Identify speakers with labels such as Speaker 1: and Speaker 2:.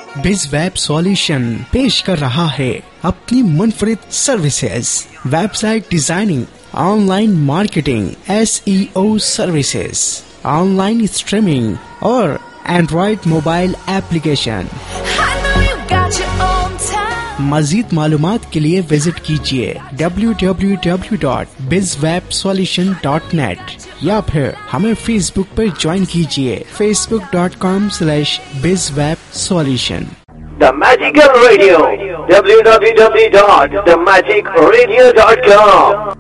Speaker 1: बिज web solution पेश कर रहा है अपनी मुनफरिद services, website designing, online marketing, SEO services, online streaming और एंड्रॉइड मोबाइल एप्लीकेशन। मजीद मालूमात के लिए विजिट कीजिए www.bizwebsolution.net या फिर हमें फेसबुक पर ज्वाइन कीजिए facebook.com/bizwebsolution।
Speaker 2: The Magical Radio, www.themagicradio.com।